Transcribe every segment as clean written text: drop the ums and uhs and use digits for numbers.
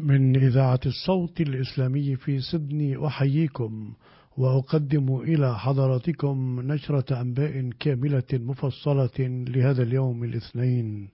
من إذاعة الصوت الإسلامي في سيدني أحييكم وأقدم إلى حضراتكم نشرة أنباء كاملة مفصلة لهذا اليوم الاثنين.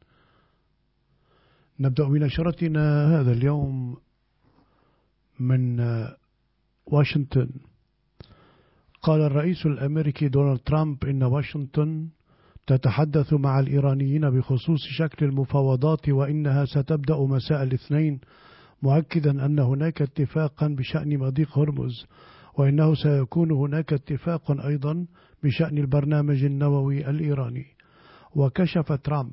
نبدأ بنشرتنا هذا اليوم من واشنطن. قال الرئيس الأمريكي دونالد ترامب إن واشنطن تتحدث مع الإيرانيين بخصوص شكل المفاوضات وإنها ستبدأ مساء الاثنين، مؤكدا أن هناك اتفاقا بشأن مضيق هرمز، وإنه سيكون هناك اتفاق أيضا بشأن البرنامج النووي الإيراني. وكشف ترامب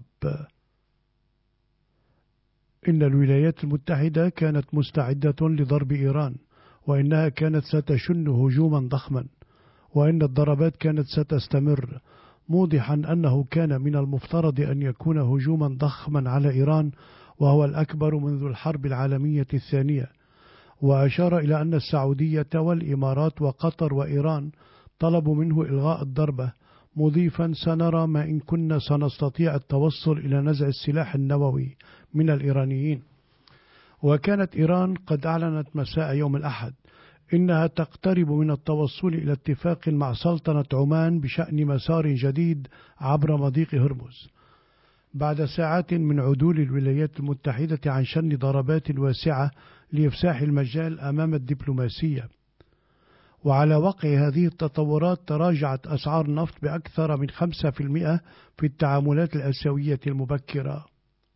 إن الولايات المتحدة كانت مستعدة لضرب إيران، وإنها كانت ستشن هجوما ضخما، وإن الضربات كانت ستستمر، موضحا أنه كان من المفترض أن يكون هجوما ضخما على إيران، وهو الأكبر منذ الحرب العالمية الثانية. وأشار إلى أن السعودية والإمارات وقطر وإيران طلبوا منه إلغاء الضربة، مضيفا: سنرى ما إن كنا سنستطيع التوصل إلى نزع السلاح النووي من الإيرانيين. وكانت إيران قد أعلنت مساء يوم الأحد إنها تقترب من التوصل إلى اتفاق مع سلطنة عمان بشأن مسار جديد عبر مضيق هرمز، بعد ساعات من عدول الولايات المتحدة عن شن ضربات واسعة لإفساح المجال أمام الدبلوماسية. وعلى وقع هذه التطورات تراجعت أسعار النفط بأكثر من 5% في التعاملات الآسيوية المبكرة.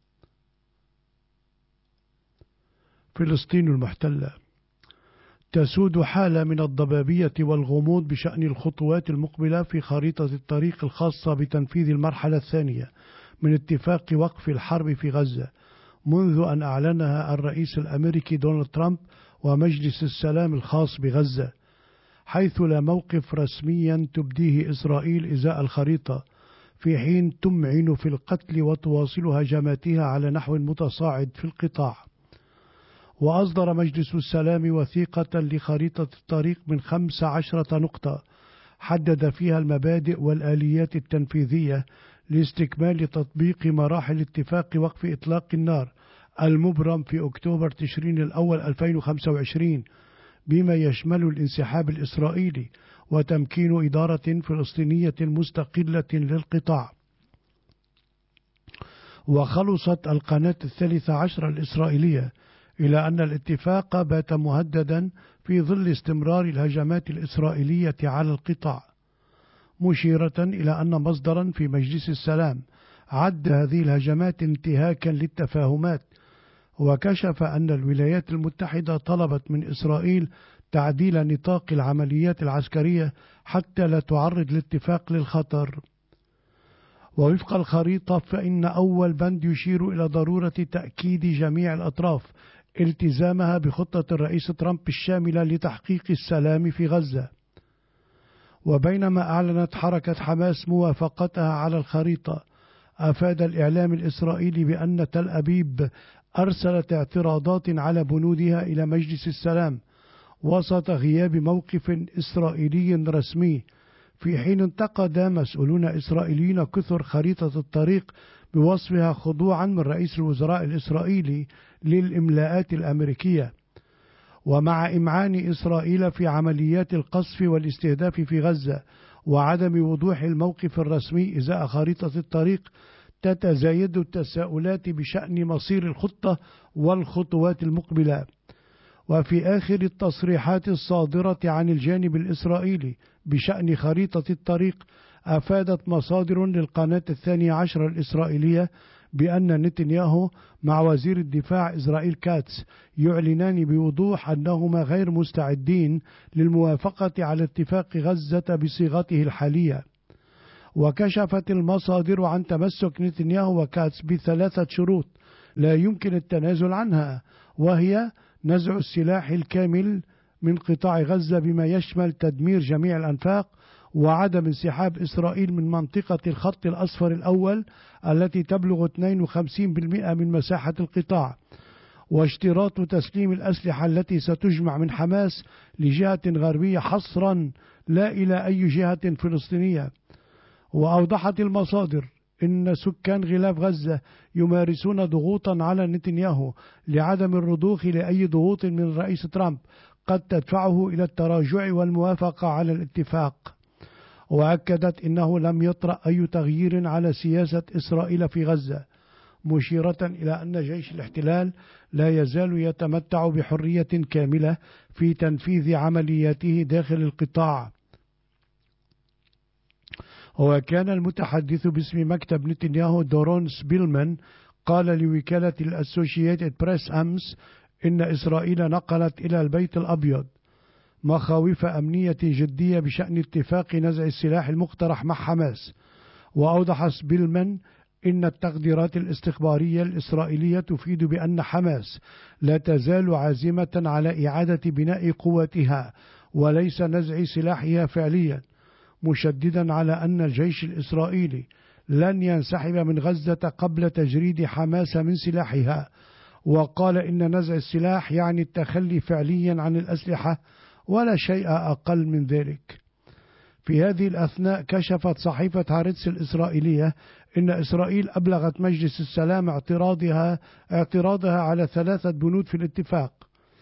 فلسطين المحتلة تسود حالة من الضبابية والغموض بشأن الخطوات المقبلة في خريطة الطريق الخاصة بتنفيذ المرحلة الثانية من اتفاق وقف الحرب في غزة، منذ أن أعلنها الرئيس الأمريكي دونالد ترامب ومجلس السلام الخاص بغزة، حيث لا موقف رسميا تبديه إسرائيل إزاء الخريطة، في حين تمعن في القتل وتواصل هجماتها على نحو متصاعد في القطاع. وأصدر مجلس السلام وثيقة لخريطة الطريق من 15 نقطة حدد فيها المبادئ والآليات التنفيذية لاستكمال تطبيق مراحل اتفاق وقف إطلاق النار المبرم في أكتوبر تشرين الأول 2025، بما يشمل الانسحاب الإسرائيلي وتمكين إدارة فلسطينية مستقلة للقطاع. وخلصت القناة 13 الإسرائيلية إلى أن الاتفاق بات مهددا في ظل استمرار الهجمات الإسرائيلية على القطاع، مشيرة إلى أن مصدرا في مجلس السلام عد هذه الهجمات انتهاكا للتفاهمات، وكشف أن الولايات المتحدة طلبت من إسرائيل تعديل نطاق العمليات العسكرية حتى لا تعرض الاتفاق للخطر. ووفق الخريطة فإن أول بند يشير إلى ضرورة تأكيد جميع الأطراف التزامها بخطة الرئيس ترامب الشاملة لتحقيق السلام في غزة. وبينما أعلنت حركة حماس موافقتها على الخريطة، أفاد الإعلام الإسرائيلي بأن تل أبيب أرسلت اعتراضات على بنودها إلى مجلس السلام وسط غياب موقف إسرائيلي رسمي، في حين انتقد مسؤولون إسرائيليين كثر خريطة الطريق بوصفها خضوعا من رئيس الوزراء الإسرائيلي للإملاءات الأمريكية. ومع إمعان إسرائيل في عمليات القصف والاستهداف في غزة وعدم وضوح الموقف الرسمي إزاء خريطة الطريق، تتزايد التساؤلات بشأن مصير الخطة والخطوات المقبلة. وفي آخر التصريحات الصادرة عن الجانب الإسرائيلي بشأن خريطة الطريق، أفادت مصادر للقناة 12 الإسرائيلية بأن نتنياهو مع وزير الدفاع إسرائيل كاتس يعلنان بوضوح أنهما غير مستعدين للموافقة على اتفاق غزة بصيغته الحالية. وكشفت المصادر عن تمسك نتنياهو وكاتس ب3 شروط لا يمكن التنازل عنها، وهي نزع السلاح الكامل من قطاع غزة بما يشمل تدمير جميع الأنفاق، وعدم انسحاب إسرائيل من منطقة الخط الأصفر الأول التي تبلغ 52% من مساحة القطاع، واشتراط تسليم الأسلحة التي ستجمع من حماس لجهة غربية حصرا لا إلى أي جهة فلسطينية. وأوضحت المصادر إن سكان غلاف غزة يمارسون ضغوطا على نتنياهو لعدم الرضوخ لأي ضغوط من الرئيس ترامب قد تدفعه إلى التراجع والموافقة على الاتفاق. وأكدت إنه لم يطرأ أي تغيير على سياسة إسرائيل في غزة، مشيرة إلى أن جيش الاحتلال لا يزال يتمتع بحرية كاملة في تنفيذ عملياته داخل القطاع. وكان المتحدث باسم مكتب نتنياهو دورون سبيلمان قال لوكالة الأسوشييتد بريس أمس إن إسرائيل نقلت إلى البيت الأبيض مخاوف أمنية جدية بشأن اتفاق نزع السلاح المقترح مع حماس. وأوضح سبيلمان إن التقديرات الاستخبارية الإسرائيلية تفيد بأن حماس لا تزال عازمة على إعادة بناء قوتها وليس نزع سلاحها فعليا، مشددا على أن الجيش الإسرائيلي لن ينسحب من غزة قبل تجريد حماس من سلاحها. وقال إن نزع السلاح يعني التخلي فعليا عن الأسلحة ولا شيء أقل من ذلك. في هذه الأثناء كشفت صحيفة هارتز الإسرائيلية إن إسرائيل أبلغت مجلس السلام اعتراضها على 3 بنود في الاتفاق،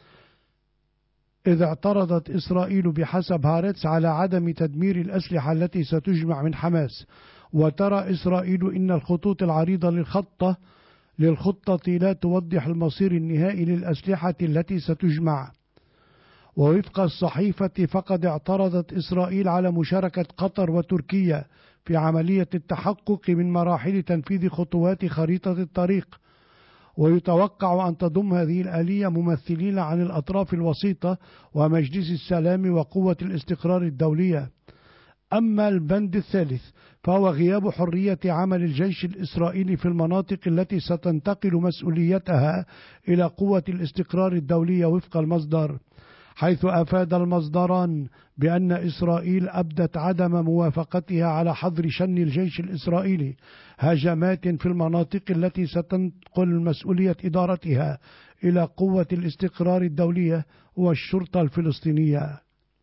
إذ اعترضت إسرائيل بحسب هارتز على عدم تدمير الأسلحة التي ستجمع من حماس. وترى إسرائيل إن الخطوط العريضة للخطة لا توضح المصير النهائي للأسلحة التي ستجمع. ووفق الصحيفة فقد اعترضت إسرائيل على مشاركة قطر وتركيا في عملية التحقق من مراحل تنفيذ خطوات خريطة الطريق. ويتوقع أن تضم هذه الآلية ممثلين عن الأطراف الوسيطة ومجلس السلام وقوة الاستقرار الدولية. أما البند الثالث فهو غياب حرية عمل الجيش الإسرائيلي في المناطق التي ستنتقل مسؤوليتها إلى قوة الاستقرار الدولية وفق المصدر، حيث أفاد المصدران بأن إسرائيل أبدت عدم موافقتها على حظر شن الجيش الإسرائيلي هجمات في المناطق التي ستنقل مسؤولية إدارتها إلى قوة الاستقرار الدولية والشرطة الفلسطينية.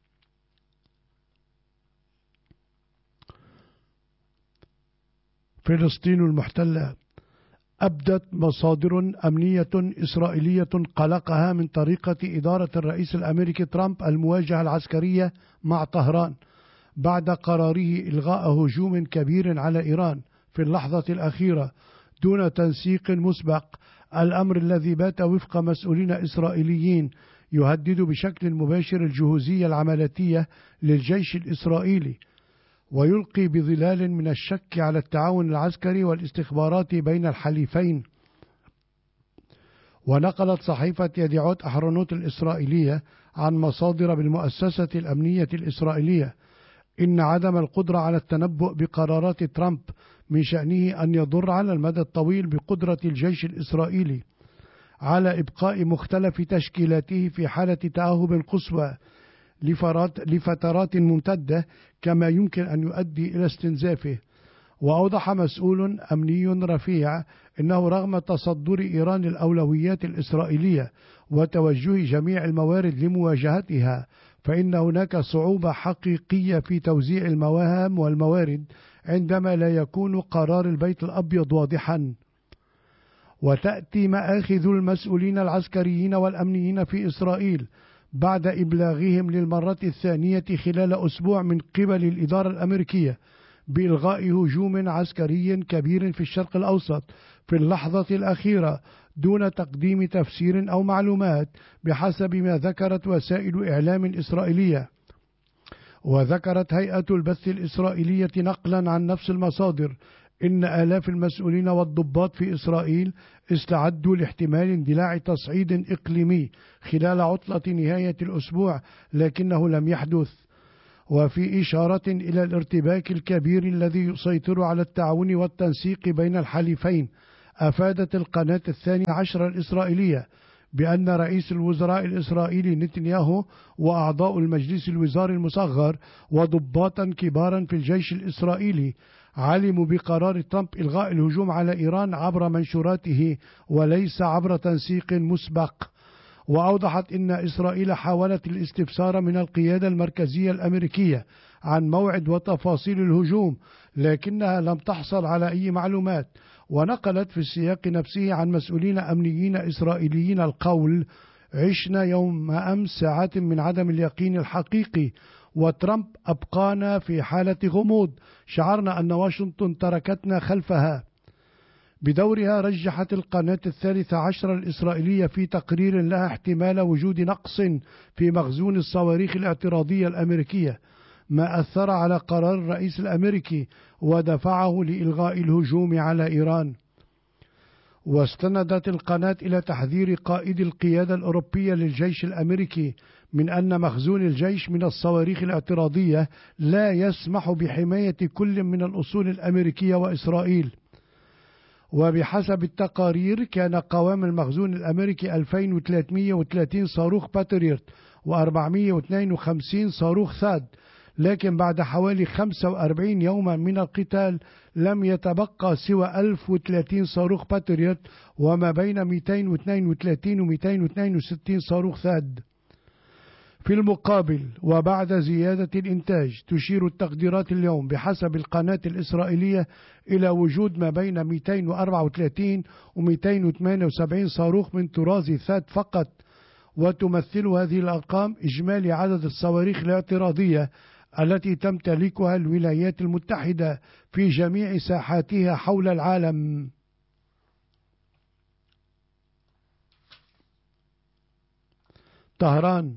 فلسطين المحتلة. أبدت مصادر أمنية إسرائيلية قلقها من طريقة إدارة الرئيس الأمريكي ترامب المواجهة العسكرية مع طهران بعد قراره إلغاء هجوم كبير على إيران في اللحظة الأخيرة دون تنسيق مسبق، الأمر الذي بات وفق مسؤولين إسرائيليين يهدد بشكل مباشر الجهوزية العملياتية للجيش الإسرائيلي ويلقي بظلال من الشك على التعاون العسكري والاستخباراتي بين الحليفين. ونقلت صحيفة يديعوت أحرونوت الإسرائيلية عن مصادر بالمؤسسة الأمنية الإسرائيلية إن عدم القدرة على التنبؤ بقرارات ترامب من شأنه أن يضر على المدى الطويل بقدرة الجيش الإسرائيلي على إبقاء مختلف تشكيلاته في حالة تأهب قصوى لفترات ممتدة، كما يمكن أن يؤدي إلى استنزافه. وأوضح مسؤول أمني رفيع أنه رغم تصدر إيران الأولويات الإسرائيلية وتوجه جميع الموارد لمواجهتها، فإن هناك صعوبة حقيقية في توزيع المهام والموارد عندما لا يكون قرار البيت الأبيض واضحا. وتأتي مآخذ المسؤولين العسكريين والأمنيين في إسرائيل بعد إبلاغهم للمرة الثانية خلال أسبوع من قبل الإدارة الأمريكية بإلغاء هجوم عسكري كبير في الشرق الأوسط في اللحظة الأخيرة دون تقديم تفسير أو معلومات بحسب ما ذكرت وسائل إعلام إسرائيلية. وذكرت هيئة البث الإسرائيلية نقلا عن نفس المصادر إن آلاف المسؤولين والضباط في إسرائيل استعدوا لاحتمال اندلاع تصعيد إقليمي خلال عطلة نهاية الأسبوع، لكنه لم يحدث. وفي إشارة إلى الارتباك الكبير الذي يسيطر على التعاون والتنسيق بين الحليفين، أفادت القناة 12 الإسرائيلية بأن رئيس الوزراء الإسرائيلي نتنياهو وأعضاء المجلس الوزاري المصغر وضباطا كبارا في الجيش الإسرائيلي علموا بقرار ترامب إلغاء الهجوم على إيران عبر منشوراته وليس عبر تنسيق مسبق. وأوضحت إن إسرائيل حاولت الاستفسار من القيادة المركزية الأمريكية عن موعد وتفاصيل الهجوم، لكنها لم تحصل على أي معلومات. ونقلت في السياق نفسه عن مسؤولين أمنيين إسرائيليين القول: عشنا يوم أمس ساعات من عدم اليقين الحقيقي، وترامب أبقانا في حالة غموض، شعرنا أن واشنطن تركتنا خلفها. بدورها رجحت القناة 13 الإسرائيلية في تقرير لها احتمال وجود نقص في مخزون الصواريخ الاعتراضية الأمريكية، ما أثر على قرار الرئيس الأمريكي ودفعه لإلغاء الهجوم على إيران. واستندت القناة إلى تحذير قائد القيادة الأوروبية للجيش الأمريكي من أن مخزون الجيش من الصواريخ الاعتراضية لا يسمح بحماية كل من الأصول الأمريكية وإسرائيل. وبحسب التقارير كان قوام المخزون الأمريكي 2330 صاروخ باتريوت و452 صاروخ ثاد، لكن بعد حوالي 45 يوما من القتال لم يتبقى سوى 1030 صاروخ باتريوت وما بين 232 و 262 صاروخ ثاد. في المقابل وبعد زيادة الإنتاج، تشير التقديرات اليوم بحسب القناة الإسرائيلية إلى وجود ما بين 234 و 278 صاروخ من طراز ثاد فقط. وتمثل هذه الأرقام إجمالي عدد الصواريخ الاعتراضية التي تمتلكها الولايات المتحدة في جميع ساحاتها حول العالم. طهران.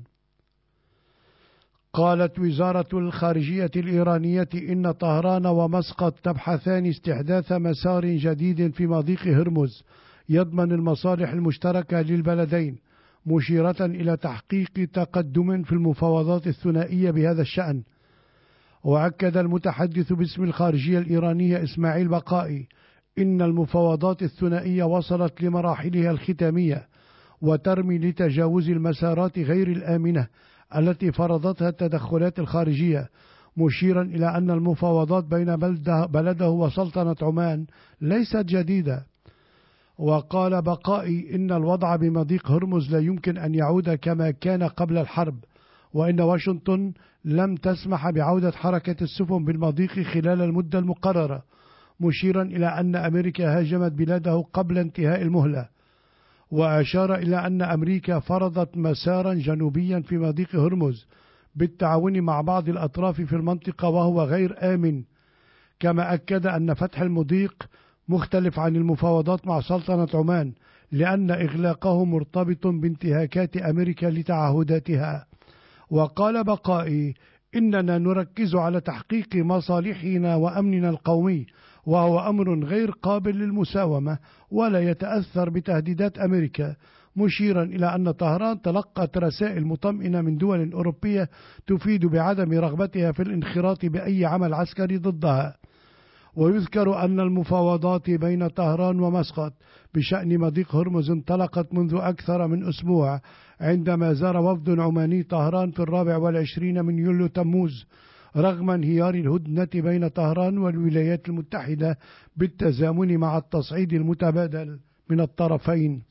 قالت وزارة الخارجية الإيرانية إن طهران ومسقط تبحثان استحداث مسار جديد في مضيق هرمز يضمن المصالح المشتركة للبلدين، مشيرة إلى تحقيق تقدم في المفاوضات الثنائية بهذا الشأن. وأكد المتحدث باسم الخارجية الإيرانية إسماعيل بقائي إن المفاوضات الثنائية وصلت لمراحلها الختامية، وترمي لتجاوز المسارات غير الآمنة التي فرضتها التدخلات الخارجية، مشيرا إلى أن المفاوضات بين بلده وسلطنة عمان ليست جديدة. وقال بقائي إن الوضع بمضيق هرمز لا يمكن أن يعود كما كان قبل الحرب، وإن واشنطن لم تسمح بعودة حركة السفن بالمضيق خلال المدة المقررة، مشيرا إلى أن أمريكا هاجمت بلاده قبل انتهاء المهلة. وأشار إلى أن أمريكا فرضت مسارا جنوبيا في مضيق هرمز بالتعاون مع بعض الأطراف في المنطقة وهو غير آمن. كما أكد أن فتح المضيق مختلف عن المفاوضات مع سلطنة عمان، لأن إغلاقه مرتبط بانتهاكات أمريكا لتعهداتها. وقال بقائي إننا نركز على تحقيق مصالحنا وأمننا القومي، وهو أمر غير قابل للمساومة ولا يتأثر بتهديدات أمريكا، مشيرا إلى أن طهران تلقت رسائل مطمئنة من دول أوروبية تفيد بعدم رغبتها في الانخراط بأي عمل عسكري ضدها. ويذكر أن المفاوضات بين طهران ومسقط بشأن مضيق هرمز انطلقت منذ أكثر من أسبوع، عندما زار وفد عماني طهران في 24 من يوليو تموز، رغم انهيار الهدنة بين طهران والولايات المتحدة بالتزامن مع التصعيد المتبادل من الطرفين.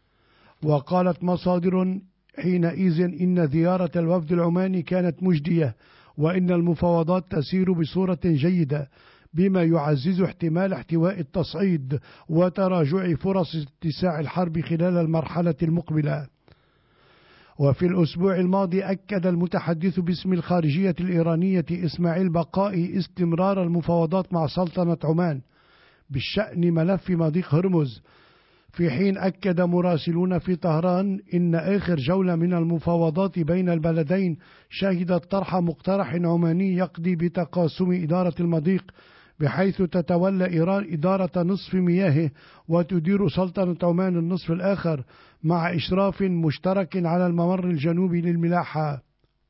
وقالت مصادر حينئذ إن زيارة الوفد العماني كانت مجدية، وإن المفاوضات تسير بصورة جيدة، بما يعزز احتمال احتواء التصعيد وتراجع فرص اتساع الحرب خلال المرحلة المقبلة. وفي الأسبوع الماضي أكد المتحدث باسم الخارجية الإيرانية إسماعيل بقائي استمرار المفاوضات مع سلطنة عمان بالشأن ملف مضيق هرمز، في حين أكد مراسلون في طهران إن آخر جولة من المفاوضات بين البلدين شهدت طرح مقترح عماني يقضي بتقاسم إدارة المضيق، بحيث تتولى إيران إدارة نصف مياهه وتدير سلطنة عمان النصف الآخر، مع إشراف مشترك على الممر الجنوبي للملاحة.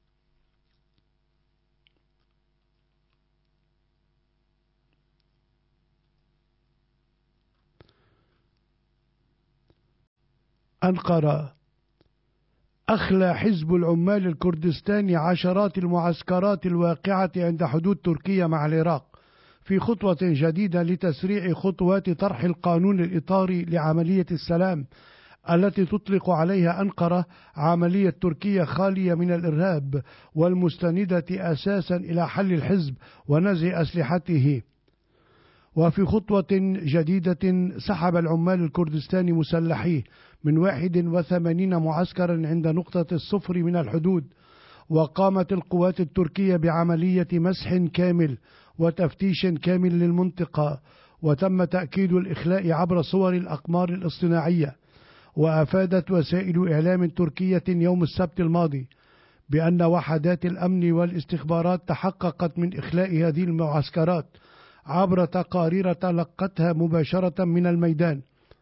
أنقرة. أخلى حزب العمال الكردستاني عشرات المعسكرات الواقعة عند حدود تركيا مع العراق، في خطوة جديدة لتسريع خطوات طرح القانون الإطاري لعملية السلام التي تطلق عليها أنقرة عملية تركية خالية من الإرهاب والمستندة أساسا إلى حل الحزب ونزع أسلحته. وفي خطوة جديدة سحب العمال الكردستاني مسلحيه من 81 معسكرا عند نقطة الصفر من الحدود، وقامت القوات التركية بعملية مسح كامل وتفتيش كامل للمنطقة، وتم تأكيد الإخلاء عبر صور الأقمار الاصطناعية. وأفادت وسائل إعلام تركية يوم السبت الماضي بأن وحدات الأمن والاستخبارات تحققت من إخلاء هذه المعسكرات عبر تقارير تلقتها مباشرة من الميدان.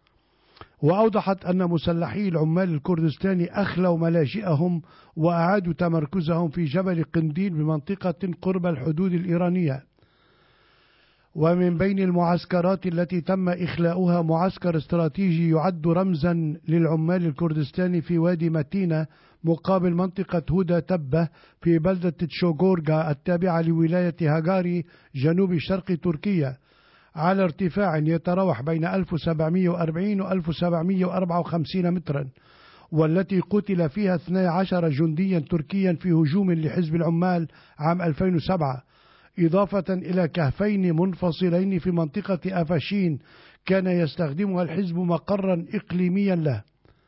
وأوضحت أن مسلحي العمال الكردستاني أخلوا ملاجئهم وأعادوا تمركزهم في جبل قنديل بمنطقة قرب الحدود الإيرانية. ومن بين المعسكرات التي تم إخلاؤها معسكر استراتيجي يعد رمزا للعمال الكردستاني في وادي متينة مقابل منطقة هدى تبة في بلدة تشوغورغا التابعة لولاية هاغاري جنوب شرق تركيا، على ارتفاع يتراوح بين 1740 و 1754 مترا، والتي قتل فيها 12 جنديا تركيا في هجوم لحزب العمال عام 2007، إضافة إلى كهفين منفصلين في منطقة أفاشين كان يستخدمها الحزب مقرا إقليميا له.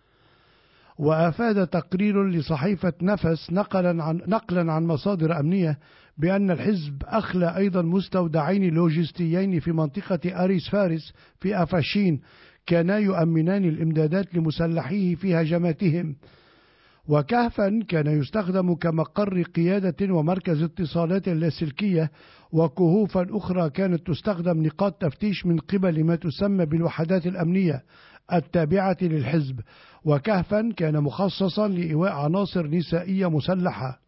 وأفاد تقرير لصحيفة نفس نقلا عن مصادر أمنية بأن الحزب أخلى أيضا مستودعين لوجستيين في منطقة أريس فارس في أفاشين كانا يؤمنان الإمدادات لمسلحيه في هجماتهم. وكهفا كان يستخدم كمقر قيادة ومركز اتصالات لاسلكية، وكهوفا أخرى كانت تستخدم نقاط تفتيش من قبل ما تسمى بالوحدات الأمنية التابعة للحزب. وكهفا كان مخصصا لإيواء عناصر نسائية مسلحة.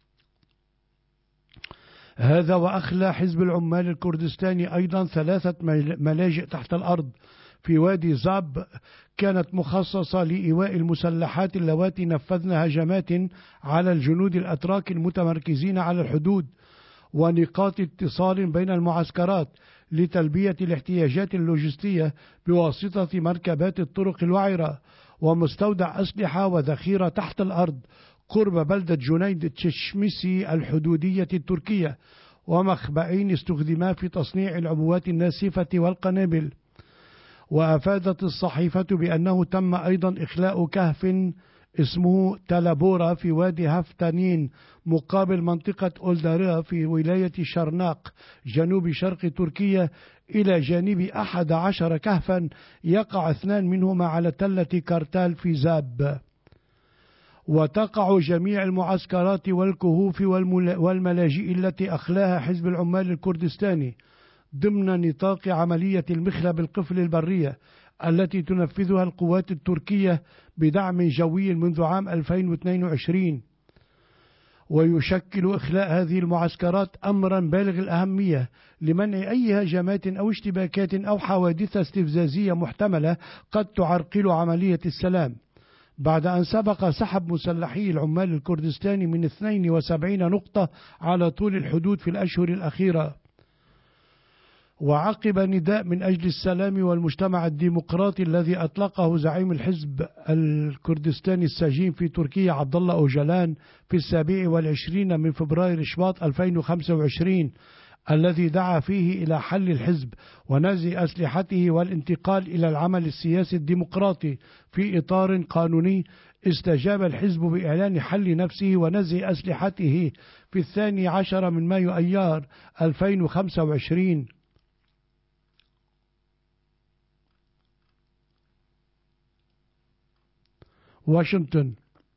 هذا وأخلى حزب العمال الكردستاني أيضا 3 ملاجئ تحت الأرض في وادي زاب كانت مخصصة لإيواء المسلحات اللواتي نفذن هجمات على الجنود الأتراك المتمركزين على الحدود، ونقاط اتصال بين المعسكرات لتلبية الاحتياجات اللوجستية بواسطة مركبات الطرق الوعرة، ومستودع أسلحة وذخيرة تحت الأرض قرب بلدة جنيد تشمسي الحدودية التركية، ومخبئين استخدما في تصنيع العبوات الناسفة والقنابل. وأفادت الصحيفة بأنه تم أيضا إخلاء كهف اسمه تلابورا في وادي هفتانين مقابل منطقة أولدارا في ولاية شرناق جنوب شرق تركيا، إلى جانب 11 كهفا يقع 2 منهما على تلة كارتال في زاب. وتقع جميع المعسكرات والكهوف والملاجئ التي أخلاها حزب العمال الكردستاني ضمن نطاق عملية المخلب القفل البرية التي تنفذها القوات التركية بدعم جوي منذ عام 2022. ويشكل إخلاء هذه المعسكرات أمرا بالغ الأهمية لمنع أي هجمات أو اشتباكات أو حوادث استفزازية محتملة قد تعرقل عملية السلام، بعد أن سبق سحب مسلحي العمال الكردستاني من 72 نقطة على طول الحدود في الأشهر الأخيرة. وعقب نداء من أجل السلام والمجتمع الديمقراطي الذي أطلقه زعيم الحزب الكردستاني السجين في تركيا عبد الله أوجلان في 27 من فبراير شباط 2025، الذي دعا فيه إلى حل الحزب ونزع أسلحته والانتقال إلى العمل السياسي الديمقراطي في إطار قانوني، استجاب الحزب بإعلان حل نفسه ونزع أسلحته في 12 من مايو أيار 2025. واشنطن.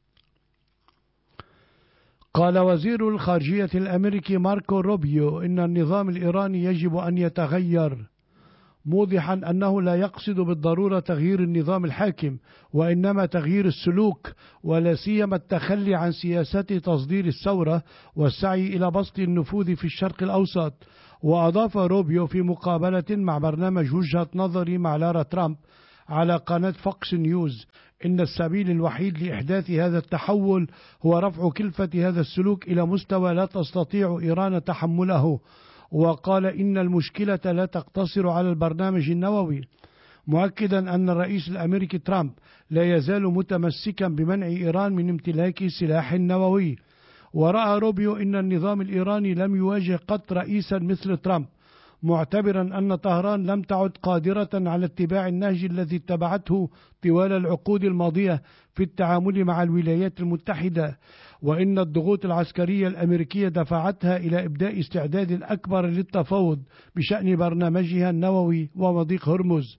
قال وزير الخارجية الأمريكي ماركو روبيو إن النظام الإيراني يجب أن يتغير، موضحا أنه لا يقصد بالضرورة تغيير النظام الحاكم، وإنما تغيير السلوك، ولا سيما التخلي عن سياسات تصدير الثورة والسعي إلى بسط النفوذ في الشرق الأوسط. وأضاف روبيو في مقابلة مع برنامج وجهة نظري مع لارا ترامب على قناة فوكس نيوز إن السبيل الوحيد لإحداث هذا التحول هو رفع كلفة هذا السلوك إلى مستوى لا تستطيع إيران تحمله. وقال إن المشكلة لا تقتصر على البرنامج النووي، مؤكدا أن الرئيس الأمريكي ترامب لا يزال متمسكا بمنع إيران من امتلاك سلاح نووي. ورأى روبيو أن النظام الإيراني لم يواجه قط رئيسا مثل ترامب، معتبرا أن طهران لم تعد قادرة على اتباع النهج الذي اتبعته طوال العقود الماضية في التعامل مع الولايات المتحدة، وإن الضغوط العسكرية الأمريكية دفعتها إلى إبداء استعداد أكبر للتفاوض بشأن برنامجها النووي ومضيق هرمز.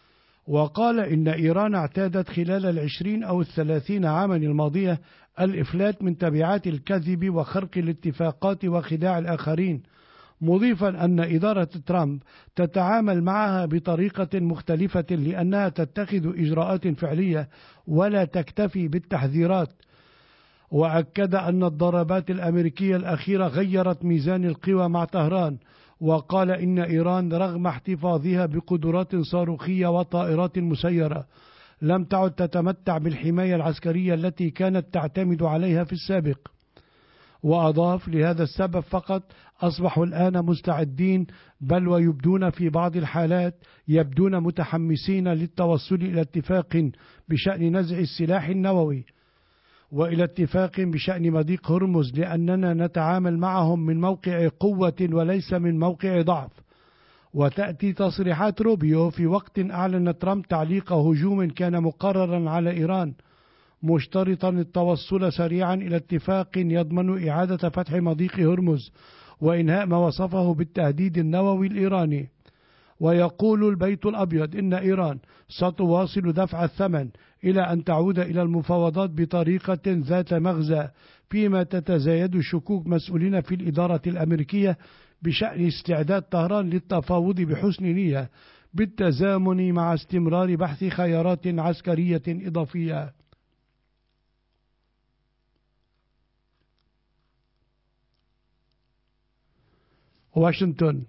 وقال إن إيران اعتادت خلال 20 أو 30 عاما الماضية الإفلات من تبعات الكذب وخرق الاتفاقات وخداع الآخرين، مضيفا أن إدارة ترامب تتعامل معها بطريقة مختلفة لأنها تتخذ إجراءات فعلية ولا تكتفي بالتحذيرات. وأكد أن الضربات الأمريكية الأخيرة غيرت ميزان القوى مع طهران، وقال إن إيران رغم احتفاظها بقدرات صاروخية وطائرات مسيرة لم تعد تتمتع بالحماية العسكرية التي كانت تعتمد عليها في السابق. وأضاف: لهذا السبب فقط أصبحوا الآن مستعدين، بل ويبدون في بعض الحالات يبدون متحمسين للتوصل إلى اتفاق بشأن نزع السلاح النووي وإلى اتفاق بشأن مضيق هرمز، لأننا نتعامل معهم من موقع قوة وليس من موقع ضعف. وتأتي تصريحات روبيو في وقت أعلن ترامب تعليق هجوم كان مقررا على إيران، مشترطا التوصل سريعا إلى اتفاق يضمن إعادة فتح مضيق هرمز وإنهاء ما وصفه بالتهديد النووي الإيراني. ويقول البيت الأبيض إن إيران ستواصل دفع الثمن إلى أن تعود إلى المفاوضات بطريقة ذات مغزى، فيما تتزايد شكوك مسؤولين في الإدارة الأمريكية بشأن استعداد طهران للتفاوض بحسن نية بالتزامن مع استمرار بحث خيارات عسكرية إضافية. واشنطن.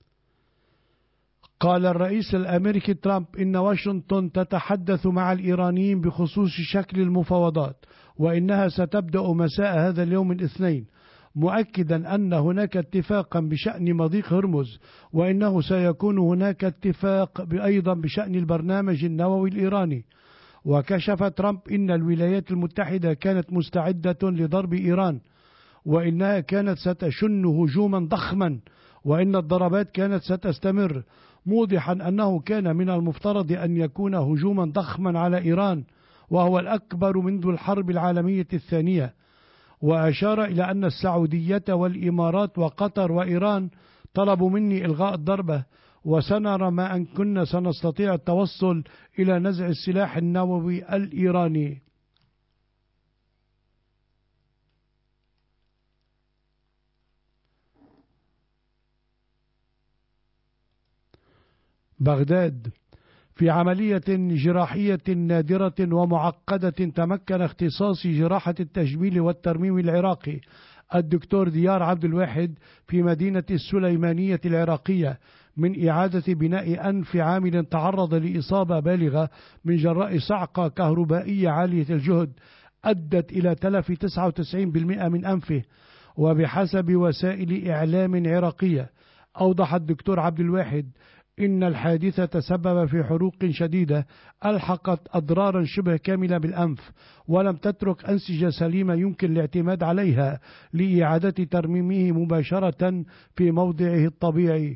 قال الرئيس الأمريكي ترامب إن واشنطن تتحدث مع الإيرانيين بخصوص شكل المفاوضات، وإنها ستبدأ مساء هذا اليوم الاثنين، مؤكدا أن هناك اتفاقا بشأن مضيق هرمز، وإنه سيكون هناك اتفاق أيضا بشأن البرنامج النووي الإيراني. وكشف ترامب إن الولايات المتحدة كانت مستعدة لضرب إيران، وإنها كانت ستشن هجوما ضخما، وإن الضربات كانت ستستمر، موضحا أنه كان من المفترض أن يكون هجوما ضخما على إيران، وهو الأكبر منذ الحرب العالمية الثانية. وأشار إلى أن السعودية والإمارات وقطر وإيران طلبوا مني إلغاء الضربة، وسنرى ما أن كنا سنستطيع التوصل إلى نزع السلاح النووي الإيراني. بغداد. في عملية جراحية نادرة ومعقدة تمكن اختصاصي جراحة التجميل والترميم العراقي الدكتور ديار عبد الواحد في مدينة السليمانية العراقية من إعادة بناء أنف عامل تعرض لإصابة بالغة من جراء صعقة كهربائية عالية الجهد أدت إلى تلف 99% من أنفه. وبحسب وسائل إعلام عراقية أوضح الدكتور عبد الواحد إن الحادثة تسبب في حروق شديدة ألحقت أضرارا شبه كاملة بالأنف، ولم تترك أنسجة سليمة يمكن الاعتماد عليها لإعادة ترميمه مباشرة في موضعه الطبيعي.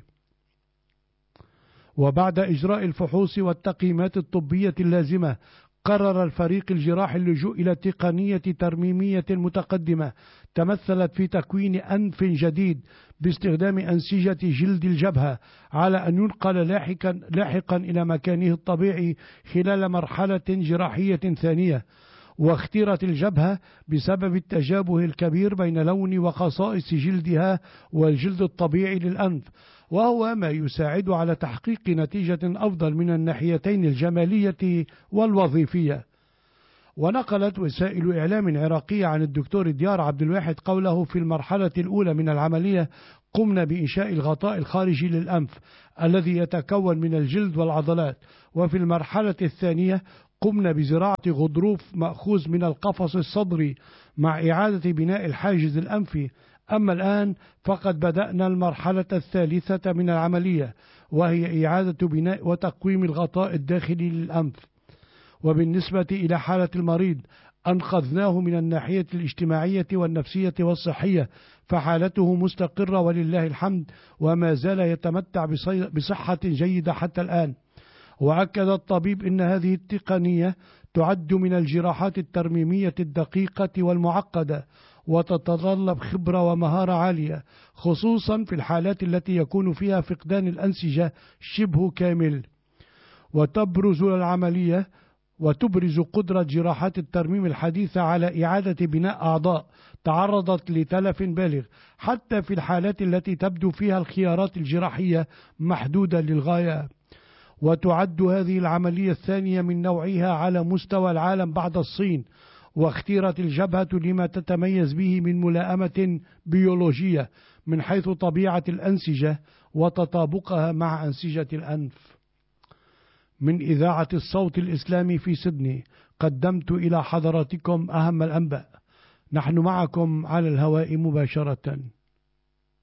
وبعد إجراء الفحوص والتقييمات الطبية اللازمة، قرر الفريق الجراحي اللجوء إلى تقنية ترميمية متقدمة تمثلت في تكوين أنف جديد باستخدام أنسجة جلد الجبهة، على أن ينقل لاحقا إلى مكانه الطبيعي خلال مرحلة جراحية ثانية. واختيرت الجبهة بسبب التشابه الكبير بين لون وخصائص جلدها والجلد الطبيعي للأنف، وهو ما يساعد على تحقيق نتيجة أفضل من الناحيتين الجمالية والوظيفية. ونقلت وسائل إعلام عراقية عن الدكتور ديار عبد الواحد قوله: في المرحلة الأولى من العملية قمنا بإنشاء الغطاء الخارجي للأنف الذي يتكون من الجلد والعضلات، وفي المرحلة الثانية قمنا بزراعة غضروف مأخوذ من القفص الصدري مع إعادة بناء الحاجز الأنفي أما الآن فقد بدأنا المرحلة الثالثة من العملية، وهي إعادة بناء وتقويم الغطاء الداخلي للأنف. وبالنسبة إلى حالة المريض أنقذناه من الناحية الاجتماعية والنفسية والصحية، فحالته مستقرة ولله الحمد، وما زال يتمتع بصحة جيدة حتى الآن. وأكد الطبيب أن هذه التقنية تعد من الجراحات الترميمية الدقيقة والمعقدة، وتتطلب خبرة ومهارة عالية، خصوصا في الحالات التي يكون فيها فقدان الأنسجة شبه كامل. وتبرز قدرة جراحات الترميم الحديثة على إعادة بناء أعضاء تعرضت لتلف بالغ، حتى في الحالات التي تبدو فيها الخيارات الجراحية محدودة للغاية. وتعد هذه العملية الثانية من نوعها على مستوى العالم بعد الصين، واختيرت الجبهة لما تتميز به من ملائمة بيولوجية من حيث طبيعة الأنسجة وتطابقها مع أنسجة الأنف. من إذاعة الصوت الإسلامي في سيدني قدمت إلى حضراتكم أهم الأنباء. نحن معكم على الهواء مباشرة.